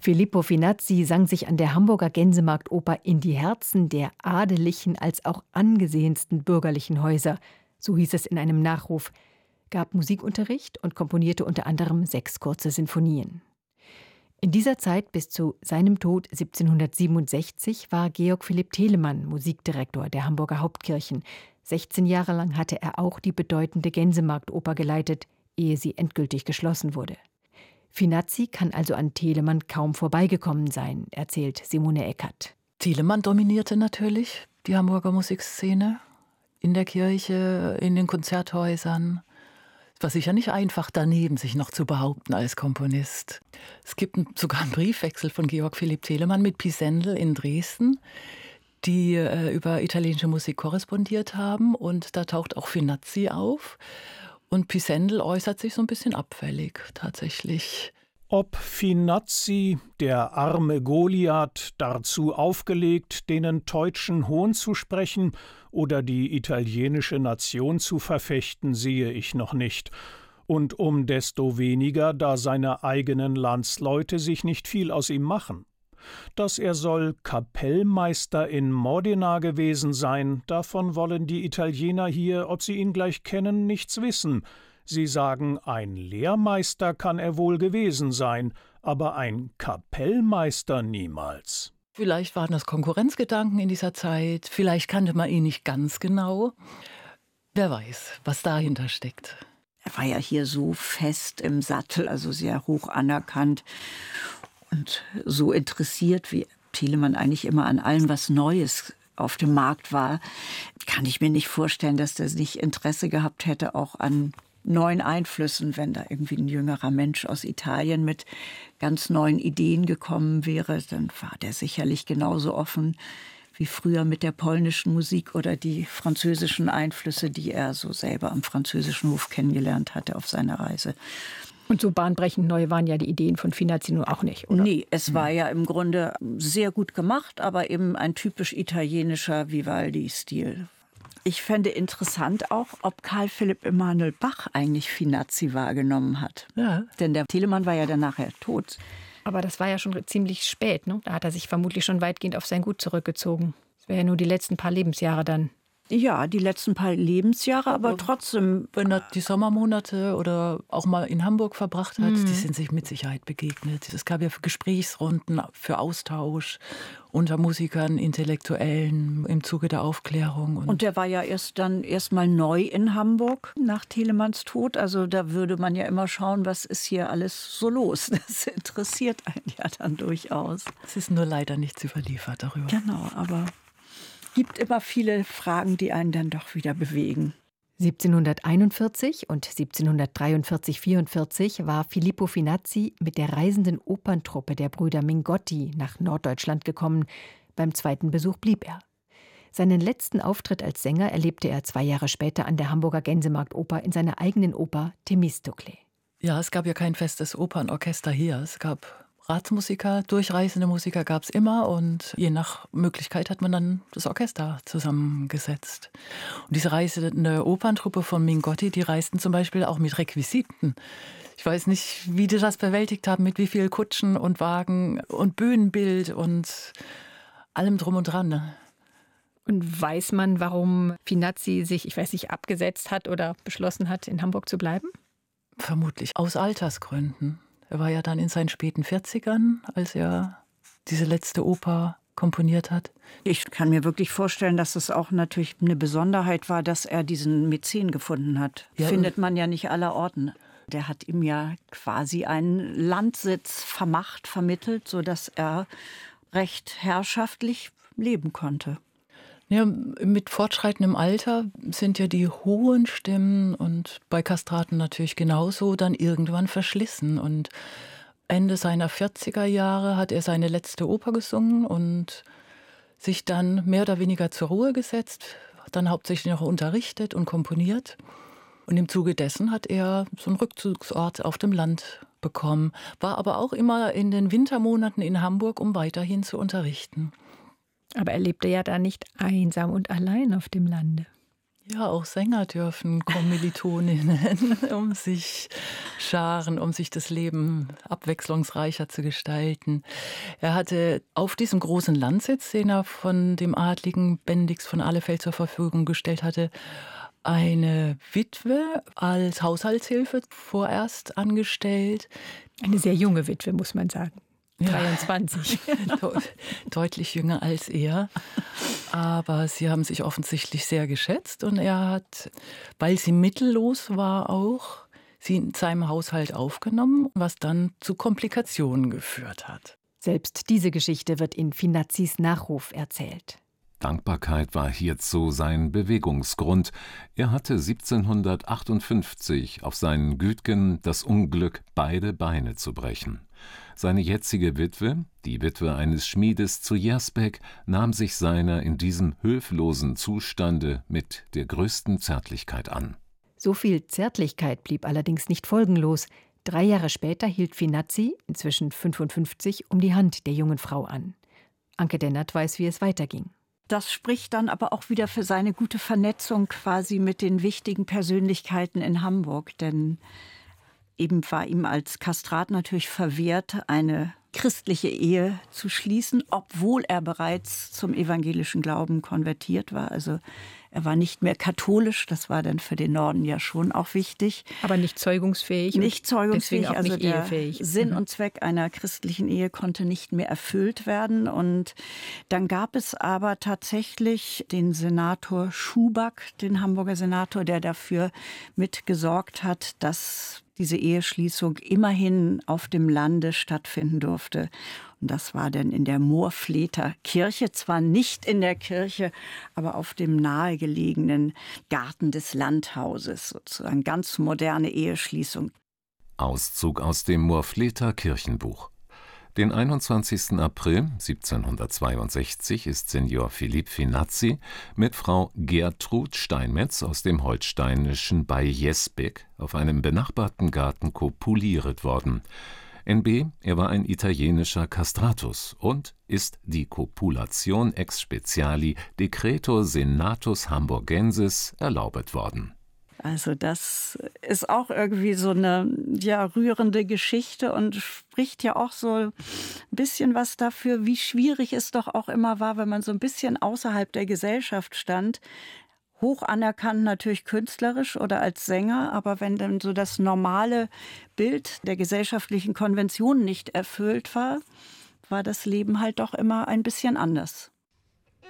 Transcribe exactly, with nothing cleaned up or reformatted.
Filippo Finazzi sang sich an der Hamburger Gänsemarktoper in die Herzen der adeligen als auch angesehensten bürgerlichen Häuser, so hieß es in einem Nachruf, gab Musikunterricht und komponierte unter anderem sechs kurze Sinfonien. In dieser Zeit bis zu seinem Tod siebzehnhundertsiebenundsechzig war Georg Philipp Telemann Musikdirektor der Hamburger Hauptkirchen. sechzehn Jahre lang hatte er auch die bedeutende Gänsemarktoper geleitet, ehe sie endgültig geschlossen wurde. Finazzi kann also an Telemann kaum vorbeigekommen sein, erzählt Simone Eckert. Telemann dominierte natürlich die Hamburger Musikszene in der Kirche, in den Konzerthäusern. Es war sicher nicht einfach, daneben sich noch zu behaupten als Komponist. Es gibt sogar einen Briefwechsel von Georg Philipp Telemann mit Pisendel in Dresden, die äh, über italienische Musik korrespondiert haben. Und da taucht auch Finazzi auf. Und Pisendel äußert sich so ein bisschen abfällig, tatsächlich. Ob Finazzi, der arme Goliath, dazu aufgelegt, denen Teutschen Hohn zu sprechen oder die italienische Nation zu verfechten, sehe ich noch nicht. Und um desto weniger, da seine eigenen Landsleute sich nicht viel aus ihm machen. Dass er soll Kapellmeister in Modena gewesen sein, davon wollen die Italiener hier, ob sie ihn gleich kennen, nichts wissen. Sie sagen, ein Lehrmeister kann er wohl gewesen sein, aber ein Kapellmeister niemals. Vielleicht waren das Konkurrenzgedanken in dieser Zeit, vielleicht kannte man ihn nicht ganz genau. Wer weiß, was dahinter steckt. Er war ja hier so fest im Sattel, also sehr hoch anerkannt. Und so interessiert, wie Telemann eigentlich immer an allem, was Neues auf dem Markt war, kann ich mir nicht vorstellen, dass der nicht Interesse gehabt hätte, auch an neuen Einflüssen, wenn da irgendwie ein jüngerer Mensch aus Italien mit ganz neuen Ideen gekommen wäre, dann war der sicherlich genauso offen wie früher mit der polnischen Musik oder die französischen Einflüsse, die er so selber am französischen Hof kennengelernt hatte auf seiner Reise. Und so bahnbrechend neu waren ja die Ideen von Finazzi nun auch nicht, oder? Nee, es war ja im Grunde sehr gut gemacht, aber eben ein typisch italienischer Vivaldi-Stil. Ich fände interessant auch, ob Karl Philipp Emanuel Bach eigentlich Finazzi wahrgenommen hat. Ja. Denn der Telemann war ja dann nachher tot. Aber das war ja schon ziemlich spät, ne? Da hat er sich vermutlich schon weitgehend auf sein Gut zurückgezogen. Das wäre ja nur die letzten paar Lebensjahre dann. Ja, die letzten paar Lebensjahre, aber ja, trotzdem. Wenn er die Sommermonate oder auch mal in Hamburg verbracht hat, mhm. die sind sich mit Sicherheit begegnet. Es gab ja Gesprächsrunden für Austausch unter Musikern, Intellektuellen im Zuge der Aufklärung. Und, und der war ja erst dann erst mal neu in Hamburg nach Telemanns Tod. Also da würde man ja immer schauen, was ist hier alles so los. Das interessiert einen ja dann durchaus. Es ist nur leider nichts überliefert darüber. Genau, aber gibt immer viele Fragen, die einen dann doch wieder bewegen. siebzehnhunderteinundvierzig und siebzehnhundertdreiundvierzig vierundvierzig war Filippo Finazzi mit der reisenden Operntruppe der Brüder Mingotti nach Norddeutschland gekommen. Beim zweiten Besuch blieb er. Seinen letzten Auftritt als Sänger erlebte er zwei Jahre später an der Hamburger Gänsemarktoper in seiner eigenen Oper Themistokle. Ja, es gab ja kein festes Opernorchester hier. Es gab Ratsmusiker, durchreisende Musiker gab es immer und je nach Möglichkeit hat man dann das Orchester zusammengesetzt. Und diese reisende Operntruppe von Mingotti, die reisten zum Beispiel auch mit Requisiten. Ich weiß nicht, wie die das bewältigt haben, mit wie viel Kutschen und Wagen und Bühnenbild und allem drum und dran. Ne? Und weiß man, warum Finazzi sich, ich weiß nicht, abgesetzt hat oder beschlossen hat, in Hamburg zu bleiben? Vermutlich aus Altersgründen. Er war ja dann in seinen späten vierzigern, als er diese letzte Oper komponiert hat. Ich kann mir wirklich vorstellen, dass es auch natürlich eine Besonderheit war, dass er diesen Mäzen gefunden hat. Ja, findet man ja nicht allerorten. Der hat ihm ja quasi einen Landsitz vermacht, vermittelt, sodass er recht herrschaftlich leben konnte. Ja, mit fortschreitendem Alter sind ja die hohen Stimmen und bei Kastraten natürlich genauso dann irgendwann verschlissen. Und Ende seiner vierziger Jahre hat er seine letzte Oper gesungen und sich dann mehr oder weniger zur Ruhe gesetzt, dann hauptsächlich noch unterrichtet und komponiert. Und im Zuge dessen hat er so einen Rückzugsort auf dem Land bekommen, war aber auch immer in den Wintermonaten in Hamburg, um weiterhin zu unterrichten. Aber er lebte ja da nicht einsam und allein auf dem Lande. Ja, auch Sänger dürfen Kommilitoninnen um sich scharen, um sich das Leben abwechslungsreicher zu gestalten. Er hatte auf diesem großen Landsitz, den er von dem adligen Bendix von Ahlefeldt zur Verfügung gestellt hatte, eine Witwe als Haushaltshilfe vorerst angestellt. Eine sehr junge Witwe, muss man sagen. Ja. dreiundzwanzig. Deutlich jünger als er. Aber sie haben sich offensichtlich sehr geschätzt und er hat, weil sie mittellos war auch, sie in seinem Haushalt aufgenommen, was dann zu Komplikationen geführt hat. Selbst diese Geschichte wird in Finazzis Nachruf erzählt. Dankbarkeit war hierzu sein Bewegungsgrund. Er hatte siebzehnhundertachtundfünfzig auf seinen Gütgen das Unglück, beide Beine zu brechen. Seine jetzige Witwe, die Witwe eines Schmiedes zu Jersbeck, nahm sich seiner in diesem höflosen Zustande mit der größten Zärtlichkeit an. So viel Zärtlichkeit blieb allerdings nicht folgenlos. Drei Jahre später hielt Finazzi, inzwischen fünfundfünfzig, um die Hand der jungen Frau an. Anke Dennert weiß, wie es weiterging. Das spricht dann aber auch wieder für seine gute Vernetzung quasi mit den wichtigen Persönlichkeiten in Hamburg. Denn eben war ihm als Kastrat natürlich verwehrt, eine christliche Ehe zu schließen, obwohl er bereits zum evangelischen Glauben konvertiert war. Also er war nicht mehr katholisch, das war dann für den Norden ja schon auch wichtig. Aber nicht zeugungsfähig. Nicht zeugungsfähig, auch also nicht der ehefähig. Sinn Mhm. und Zweck einer christlichen Ehe konnte nicht mehr erfüllt werden. Und dann gab es aber tatsächlich den Senator Schuback, den Hamburger Senator, der dafür mitgesorgt hat, dass diese Eheschließung immerhin auf dem Lande stattfinden durfte. Und das war dann in der Moorfleter Kirche, zwar nicht in der Kirche, aber auf dem nahegelegenen Garten des Landhauses, sozusagen ganz moderne Eheschließung. Auszug aus dem Moorfleter Kirchenbuch. Den einundzwanzigsten April siebzehnhundertzweiundsechzig ist Senior Philipp Finazzi mit Frau Gertrud Steinmetz aus dem holsteinischen bei Jersbeck auf einem benachbarten Garten kopuliert worden. N B. Er war ein italienischer Castratus und ist die Kopulation ex speciali Decreto Senatus Hamburgensis erlaubet worden. Also das ist auch irgendwie so eine ja, rührende Geschichte und spricht ja auch so ein bisschen was dafür, wie schwierig es doch auch immer war, wenn man so ein bisschen außerhalb der Gesellschaft stand. Hoch anerkannt natürlich künstlerisch oder als Sänger, aber wenn dann so das normale Bild der gesellschaftlichen Konvention nicht erfüllt war, war das Leben halt doch immer ein bisschen anders.